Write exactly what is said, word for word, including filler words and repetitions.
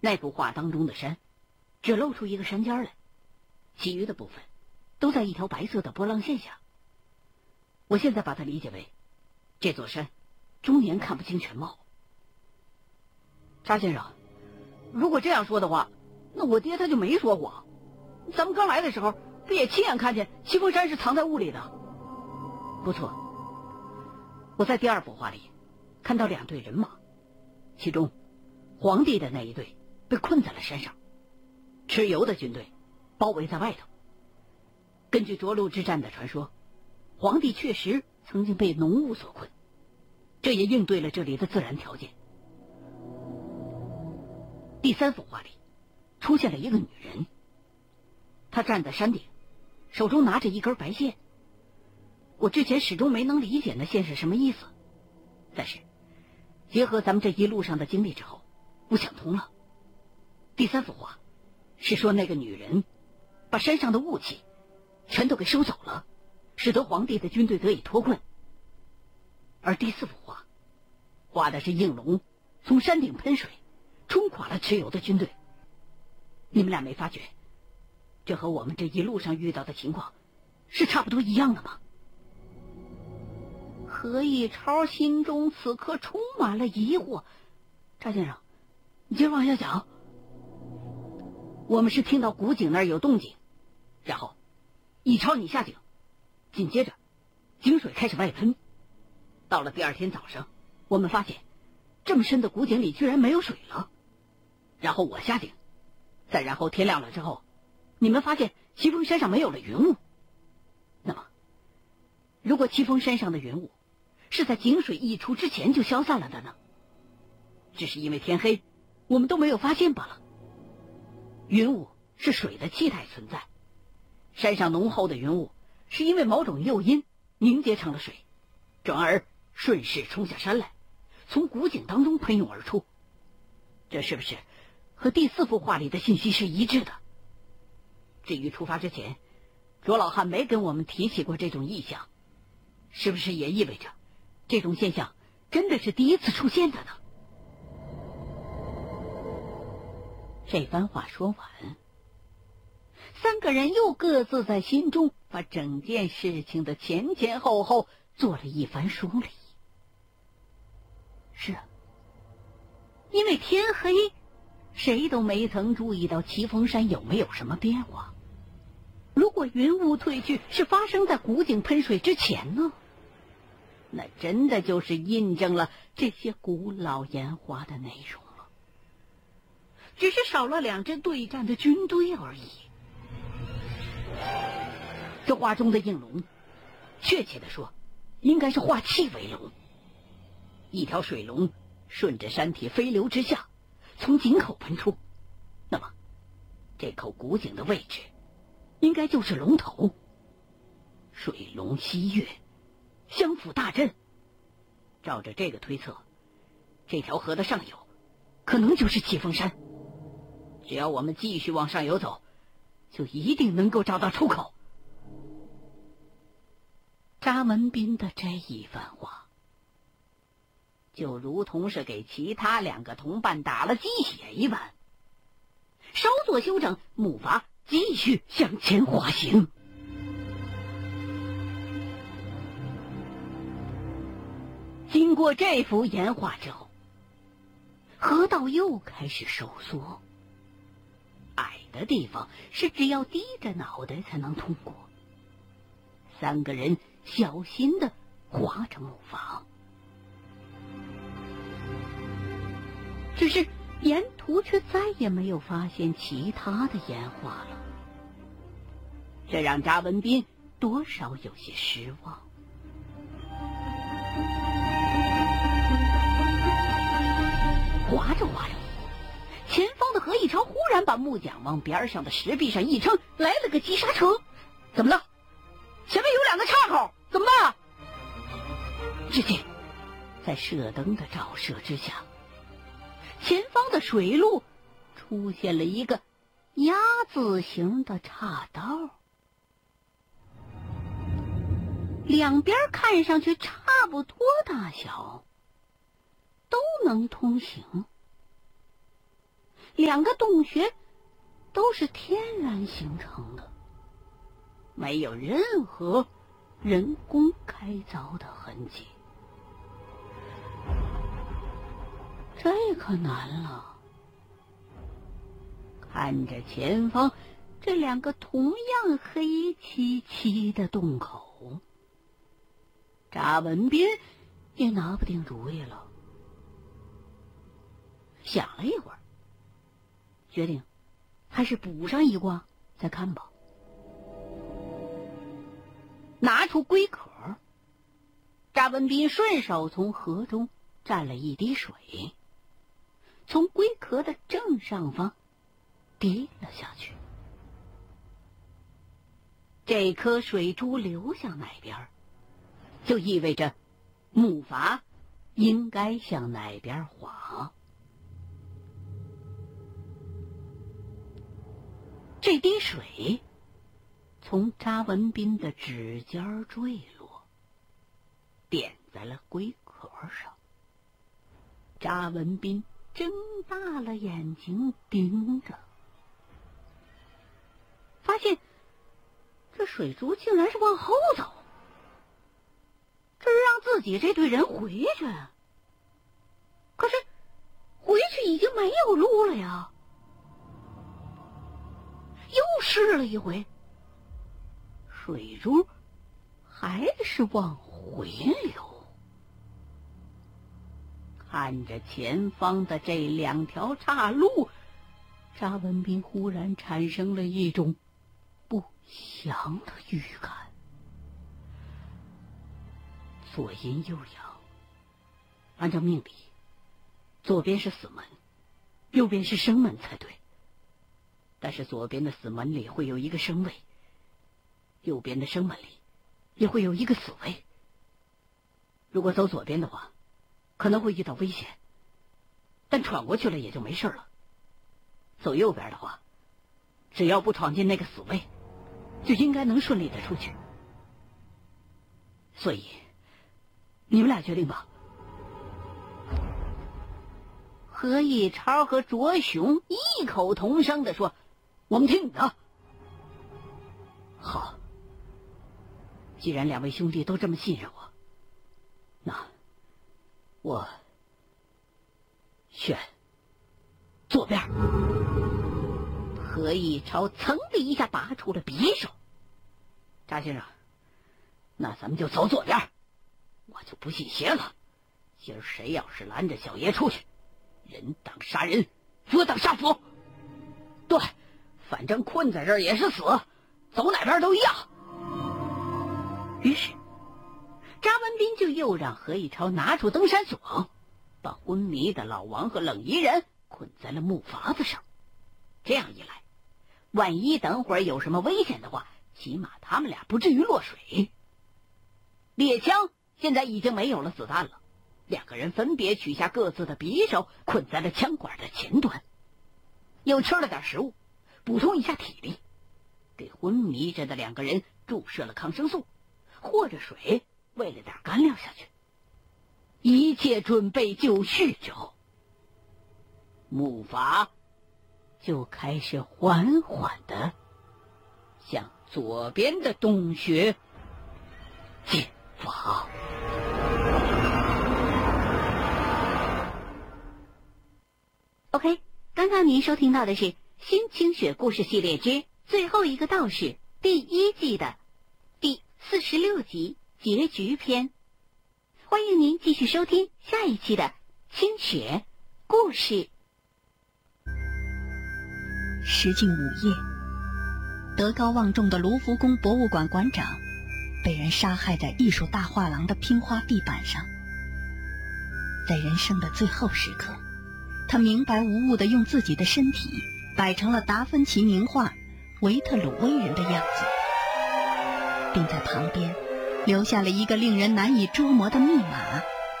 那幅画当中的山只露出一个山尖来，其余的部分都在一条白色的波浪线下。我现在把它理解为这座山终年看不清全貌。查先生，如果这样说的话，那我爹他就没说谎。咱们刚来的时候不也亲眼看见奇峰山是藏在雾里的？不错，我在第二幅画里看到两队人马，其中皇帝的那一队被困在了山上，蚩尤的军队包围在外头。根据涿鹿之战的传说，皇帝确实曾经被浓雾所困，这也应对了这里的自然条件。第三幅画里出现了一个女人，她站在山顶，手中拿着一根白线。我之前始终没能理解那线是什么意思，但是结合咱们这一路上的经历之后，我想通了。第三幅画是说那个女人把山上的雾气全都给收走了，使得皇帝的军队得以脱困。而第四幅画画的是应龙从山顶喷水冲垮了蚩尤的军队。你们俩没发觉这和我们这一路上遇到的情况是差不多一样的吗？何以超心中此刻充满了疑惑。查先生，你接着往下讲。我们是听到古井那儿有动静，然后一超你下井，紧接着井水开始外喷。到了第二天早上，我们发现这么深的古井里居然没有水了。然后我下井，再然后天亮了之后，你们发现奇峰山上没有了云雾。那么如果奇峰山上的云雾是在井水溢出之前就消散了的呢？只是因为天黑我们都没有发现罢了。云雾是水的气态存在，山上浓厚的云雾是因为某种诱因凝结成了水，转而顺势冲下山来，从古井当中喷涌而出。这是不是和第四幅画里的信息是一致的？至于出发之前卓老汉没跟我们提起过这种异象，是不是也意味着这种现象真的是第一次出现的呢？这番话说完，三个人又各自在心中把整件事情的前前后后做了一番梳理。是啊，因为天黑，谁都没曾注意到奇峰山有没有什么变化。如果云雾退去是发生在古井喷水之前呢？那真的就是印证了这些古老岩画的内容了，只是少了两支对战的军队而已。这画中的应龙，确切的说应该是化气为龙，一条水龙顺着山体飞流直下，从井口喷出。那么这口古井的位置应该就是龙头，水龙吸月，相辅大阵。照着这个推测，这条河的上游可能就是奇峰山。只要我们继续往上游走，就一定能够找到出口。查文斌的这一番话就如同是给其他两个同伴打了鸡血一般。稍作休整，木筏继续向前滑行。经过这幅岩画之后，河道又开始收缩，矮的地方是只要低着脑袋才能通过。三个人小心地划着木筏，只是沿途却再也没有发现其他的岩画了，这让查文斌多少有些失望。划着划着，前方的何一超忽然把木桨往边上的石壁上一撑，来了个急刹车。怎么了？前面有两个岔口，怎么办？只见在射灯的照射之下，前方的水路出现了一个鸭字形的岔道，两边看上去差不多大小，都能通行。 两个洞穴都是天然形成的，没有任何人工开凿的痕迹。这可难了。看着前方这两个同样黑漆漆的洞口，查文斌也拿不定主意了。想了一会儿，决定还是补上一卦再看吧。拿出龟壳，查文斌顺手从河中蘸了一滴水，从龟壳的正上方滴了下去。这颗水珠流向哪边，就意味着木筏应该向哪边滑。这滴水从查文斌的指尖坠落，点在了龟壳上。查文斌睁大了眼睛盯着，发现这水珠竟然是往后走，这是让自己这队人回去。可是回去已经没有路了呀。又试了一回，水珠还是往回流。看着前方的这两条岔路，查文斌忽然产生了一种不祥的预感。左阴右阳，按照命理，左边是死门，右边是生门才对。但是左边的死门里会有一个生位，右边的生门里也会有一个死位。如果走左边的话，可能会遇到危险，但闯过去了也就没事了。走右边的话，只要不闯进那个死位，就应该能顺利的出去。所以你们俩决定吧。何以超和卓雄异口同声地说：“我们听你的。”好，既然两位兄弟都这么信任我，那我选左边。何以超噌的一下拔出了匕首。查先生，那咱们就走左边，我就不信邪了。今儿谁要是拦着小爷出去，人当杀人，佛当杀佛。对，反正困在这儿也是死，走哪边都一样。于是查文斌就又让何以超拿出登山锁，把昏迷的老王和冷怡然捆在了木筏子上。这样一来，万一等会儿有什么危险的话，起码他们俩不至于落水。猎枪现在已经没有了子弹了，两个人分别取下各自的匕首，捆在了枪管的前端，又吃了点食物，补充一下体力，给昏迷着的两个人注射了抗生素，和着水喂了点干粮下去。一切准备就绪之后，木筏就开始缓缓地向左边的洞穴进发。OK， 刚刚您收听到的是《新清雪故事系列之最后一个道士》第一季的第四十六集结局篇。欢迎您继续收听下一期的清雪故事。 时近午夜，德高望重的卢浮宫博物馆馆长被人杀害在艺术大画廊的拼花地板上。在人生的最后时刻，他明白无误地用自己的身体摆成了达芬奇名画维特鲁威人的样子，并在旁边留下了一个令人难以捉摸的密码。